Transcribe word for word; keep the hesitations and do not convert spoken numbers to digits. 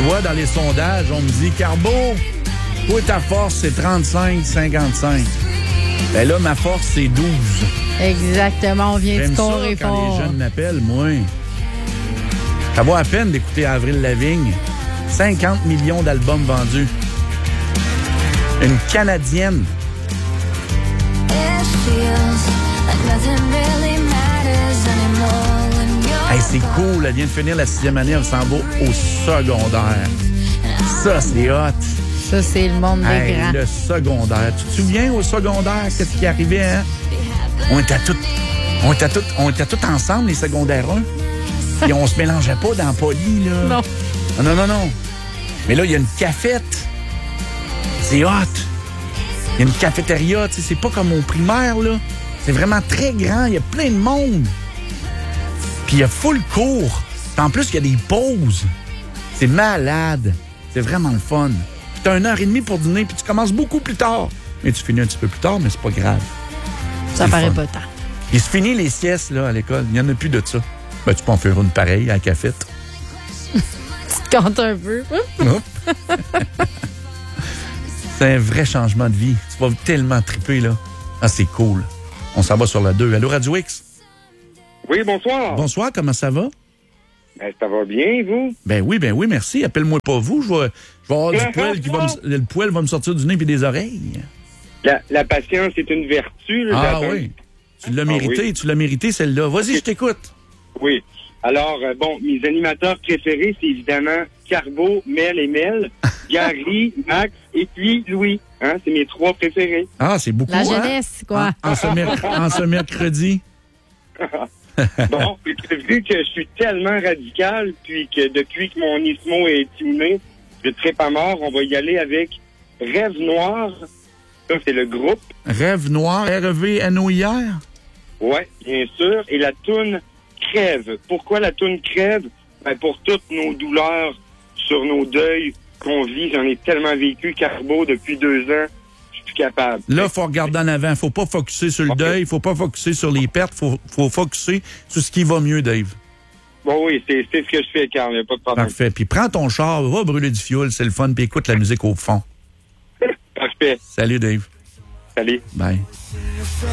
vois, dans les sondages, on me dit, Carbo, toi, ta force, c'est trente-cinq cinquante-cinq. Ben là, ma force, c'est douze. Exactement, on vient de scorer fort. Quand fort. les jeunes m'appellent, moi. Ça vaut à peine d'écouter Avril Lavigne. cinquante millions d'albums vendus. Une Canadienne. Hey, c'est cool, elle vient de finir la sixième année, elle s'en va au secondaire. Ça, c'est hot. Ça, c'est le monde des hey, grands. Le secondaire. Tu te souviens au secondaire, qu'est-ce qui arrivait, hein? On était tous, on était tous, on était tous ensemble, les secondaires un. Et on se mélangeait pas dans Poly, là. Non. Non, non, non. Mais là, il y a une cafette. C'est hot. Il y a une cafétéria, tu sais, c'est pas comme au primaire, là. C'est vraiment très grand, il y a plein de monde. Puis il y a full cours. Puis en plus, il y a des pauses. C'est malade. C'est vraiment le fun. Puis t'as une heure et demie pour dîner, puis tu commences beaucoup plus tard. Mais tu finis un petit peu plus tard, mais c'est pas grave. Ça paraît pas tant. Il se finit les siestes, là, à l'école. Il n'y en a plus de ça. Ben, tu peux en faire une pareille à la cafette. Tu te comptes un peu. C'est un vrai changement de vie. Tu vas tellement triper, là. Ah, c'est cool. On s'en va sur la deux. Allô, Radio X? Oui, bonsoir. Bonsoir, comment ça va? Ben, ça va bien, vous? Ben oui, ben oui, merci. Appelle-moi pas vous. Je vais, je vais avoir du poil qui va me, le poil va me sortir du nez et des oreilles. La, la patience est une vertu. Là, ah j'attends. oui. Tu l'as mérité, ah, oui. tu l'as mérité, celle-là. Vas-y, okay. Je t'écoute. Oui. Alors, euh, bon, mes animateurs préférés, c'est évidemment Carbo, Mel et Mel, Gary, Max et puis Louis. Hein, c'est mes trois préférés. Ah, c'est beaucoup, La jeunesse, hein? quoi. En, en, ce, merc- en ce mercredi. Bon, vu que je suis tellement radical, puis que depuis que mon ismo est inhumé, je ne serai pas mort, on va y aller avec Rêve Noir. Ça, c'est le groupe. Rêve Noir, R E V N O I R? Oui, bien sûr. Et la toune Crève. Pourquoi la toune Crève? Ben, pour toutes nos douleurs sur nos deuils qu'on vit. J'en ai tellement vécu, Carbo, depuis deux ans. Je suis plus capable. Là, il faut regarder en avant. Faut pas focusser sur le okay. deuil. Faut pas focusser sur les pertes. Faut, faut focusser sur ce qui va mieux, Dave. Bon, oui, c'est, c'est ce que je fais, Carl. Il n'y a pas de problème. Parfait. Puis prends ton char, va brûler du fioul. C'est le fun. Puis écoute la musique au fond. Parfait. Salut, Dave. Salut. Bye.